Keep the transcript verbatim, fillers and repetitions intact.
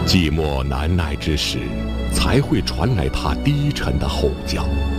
寂寞难耐之时，才会传来它低沉的吼叫。